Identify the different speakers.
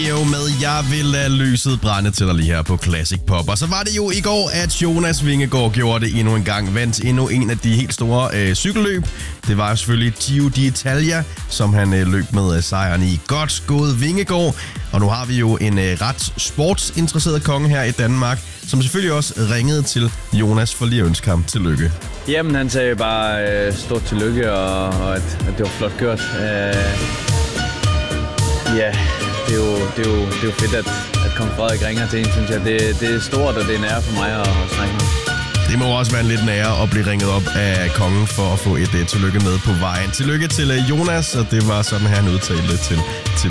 Speaker 1: Jo med, jeg vil lade lyset brænde til dig lige her på Classic Pop. Og så var det jo i går, at Jonas Vingegaard gjorde det endnu en gang. Vandt endnu en af de helt store cykelløb. Det var selvfølgelig Giro d'Italia, som han løb med sejren i. Godt gået Vingegaard. Og nu har vi jo en ret sportsinteresseret konge her i Danmark, som selvfølgelig også ringede til Jonas for lige at ønske ham tillykke.
Speaker 2: Jamen, han sagde bare stort tillykke, og at det var flot gjort. Ja, det er jo fedt, at kong Frederik ringer til en, synes jeg. Det er stort, og det er en ære for mig at snakke med.
Speaker 1: Det må også være en lidt nære at blive ringet op af kongen for at få et tillykke med på vejen. Tillykke til Jonas, og det var sådan, han udtalte til